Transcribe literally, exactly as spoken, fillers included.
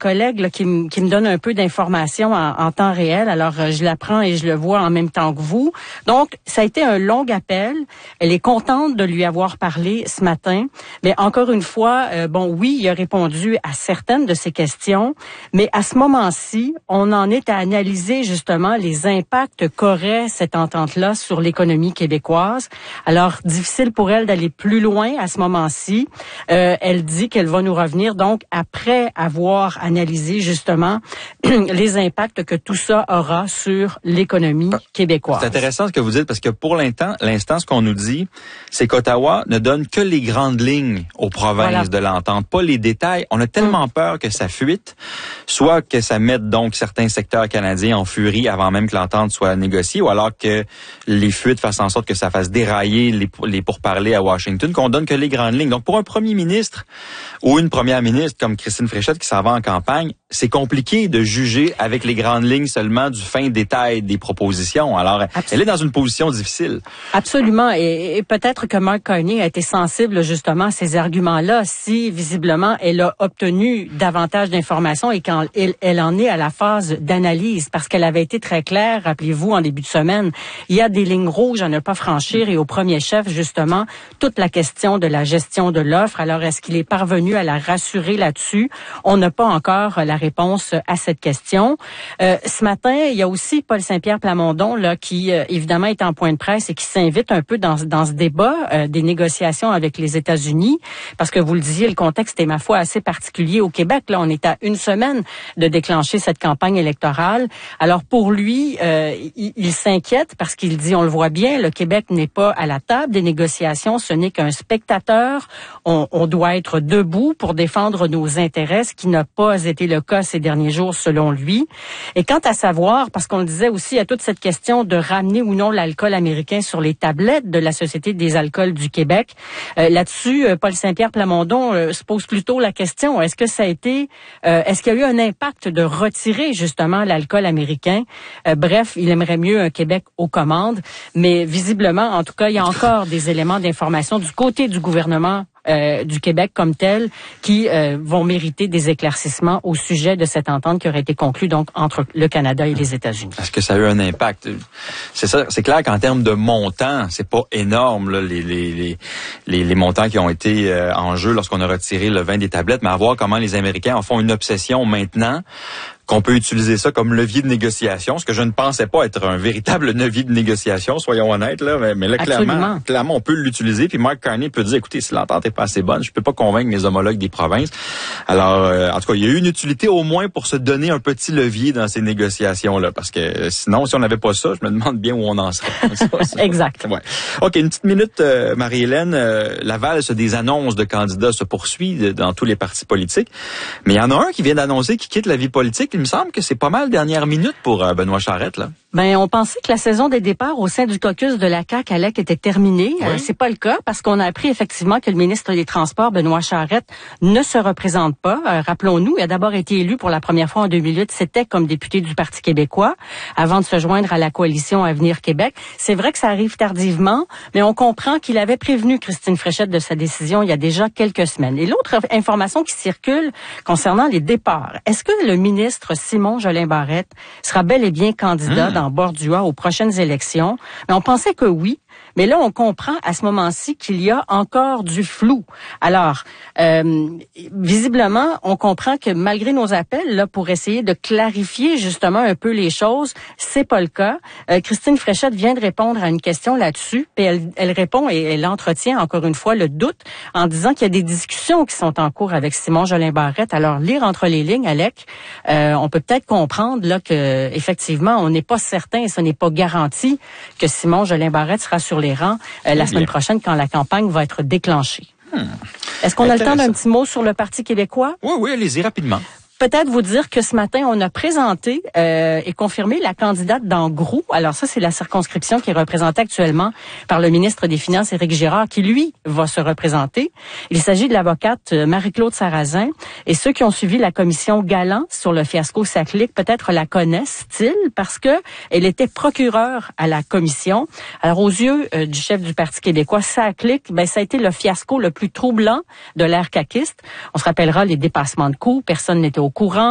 collègue là, qui, m- qui me donne un peu d'informations en, en temps réel. Alors, euh, je la prends et je le vois en même temps que vous. Donc, ça a été un long appel. Elle est contente de lui avoir parlé ce matin. Mais encore une fois, euh, bon, oui, il a répondu à certaines de ses questions. Mais à ce moment-ci, on en est à analyser justement les impacts qu'aurait cette entente-là sur l'économie québécoise. Alors, difficile pour elle d'aller plus loin à ce moment-ci. Euh, elle dit qu'elle va nous revenir donc après avoir analysé justement les impacts que tout ça aura sur l'économie québécoise. C'est intéressant ce que vous dites parce que pour l'instant, l'instant, ce qu'on nous dit, c'est qu'Ottawa ne donne que les grandes lignes aux provinces voilà. de l'entente, pas les détails. On a tellement mmh. peur que ça fuite, soit que ça mette donc certains secteurs canadiens en furie avant même que l'entente soit négociée, ou alors que les fuites fassent en sorte que ça fasse dérailler les, les pourparlers à Washington, qu'on donne que les grandes lignes. Donc pour un premier ministre ou une première ministre comme Christine Fréchette qui s'en va en campagne, c'est compliqué de juger avec les grandes lignes seulement du fin détail des propositions. Alors, Absolument. Elle est dans une position difficile. Absolument. Et, et peut-être que Mark Carney a été sensible justement à ces arguments-là si, visiblement, elle a obtenu davantage d'informations et quand elle, elle en est à la phase d'analyse, parce qu'elle avait été très claire, rappelez-vous, en début de semaine, il y a des lignes rouges à ne pas franchir et au premier chef, justement, toute la question de la gestion de l'offre. Alors, est-ce qu'il est parvenu à la rassurer là-dessus? On n'a pas encore la réponse à cette question. Euh, ce matin, il y a aussi Paul Saint-Pierre Plamondon là qui euh, évidemment est en point de presse et qui s'invite un peu dans dans ce débat euh, des négociations avec les États-Unis parce que vous le disiez, le contexte est ma foi assez particulier au Québec. Là, on est à une semaine de déclencher cette campagne électorale. Alors pour lui, euh, il, il s'inquiète parce qu'il dit, on le voit bien, le Québec n'est pas à la table des négociations, ce n'est qu'un spectateur. On, on doit être debout pour défendre nos intérêts, ce qui n'a pas été le cas ces derniers jours, selon lui. Et quant à savoir, parce qu'on le disait aussi, à toute cette question de ramener ou non l'alcool américain sur les tablettes de la Société des alcools du Québec, euh, là-dessus, euh, Paul Saint-Pierre Plamondon euh, se pose plutôt la question, est-ce que ça a été, euh, est-ce qu'il y a eu un impact de retirer justement l'alcool américain? Euh, bref, il aimerait mieux un Québec aux commandes, mais visiblement, en tout cas, il y a encore des éléments d'information du côté du gouvernement Euh, du Québec comme tel, qui euh, vont mériter des éclaircissements au sujet de cette entente qui aurait été conclue donc entre le Canada et les États-Unis. Est-ce que ça a eu un impact? C'est ça, c'est clair qu'en termes de montants, c'est pas énorme là, les, les les les les montants qui ont été euh, en jeu lorsqu'on a retiré le vin des tablettes, mais à voir comment les Américains en font une obsession maintenant. Qu'on peut utiliser ça comme levier de négociation, ce que je ne pensais pas être un véritable levier de négociation, soyons honnêtes, là, mais, mais là, clairement, clairement, on peut l'utiliser, puis Mark Carney peut dire, écoutez, si l'entente est pas assez bonne, je peux pas convaincre mes homologues des provinces. Alors, euh, en tout cas, il y a eu une utilité au moins pour se donner un petit levier dans ces négociations-là, parce que sinon, si on n'avait pas ça, je me demande bien où on en serait. ça, ça, exact. Ouais. OK, une petite minute, euh, Marie-Hélène. Euh, la valse des annonces de candidats se poursuit de, dans tous les partis politiques, mais il y en a un qui vient d'annoncer qu'il quitte la vie politique. Il me semble que c'est pas mal dernière minute pour euh, Benoît Charette, là. Ben, on pensait que la saison des départs au sein du caucus de la C A Q à L E C était terminée. Oui. Euh, c'est pas le cas parce qu'on a appris effectivement que le ministre des Transports, Benoît Charette, ne se représente pas. Euh, rappelons-nous, il a d'abord été élu pour la première fois en deux mille huit. C'était comme député du Parti québécois avant de se joindre à la coalition Avenir Québec. C'est vrai que ça arrive tardivement, mais on comprend qu'il avait prévenu Christine Fréchette de sa décision il y a déjà quelques semaines. Et l'autre information qui circule concernant les départs, est-ce que le ministre Simon Jolin Barrette sera bel et bien candidat mmh. dans Bordua aux prochaines élections? Mais on pensait que oui. Mais là, on comprend à ce moment-ci qu'il y a encore du flou. Alors, euh, visiblement, on comprend que malgré nos appels là pour essayer de clarifier justement un peu les choses, c'est pas le cas. Euh, Christine Fréchette vient de répondre à une question là-dessus, puis elle, elle répond et elle entretient encore une fois le doute en disant qu'il y a des discussions qui sont en cours avec Simon Jolin Barrette. Alors, lire entre les lignes, Alec, euh, on peut peut-être comprendre là que effectivement, on n'est pas certain et ce n'est pas garanti que Simon Jolin Barrette sera sur les rangs euh, la semaine prochaine quand la campagne va être déclenchée. Hmm. Est-ce qu'on a le temps d'un petit mot sur le Parti québécois? Oui, oui, allez-y rapidement. Peut-être vous dire que ce matin, on a présenté euh, et confirmé la candidate d'Angrou. Alors ça, c'est la circonscription qui est représentée actuellement par le ministre des Finances, Éric Girard, qui, lui, va se représenter. Il s'agit de l'avocate Marie-Claude Sarrazin. Et ceux qui ont suivi la commission Galant sur le fiasco Saclic, peut-être la connaissent-ils parce que elle était procureure à la commission. Alors, aux yeux euh, du chef du Parti québécois, Saclic, ben, ça a été le fiasco le plus troublant de l'ère caquiste. On se rappellera les dépassements de coûts. Personne n'était au courant.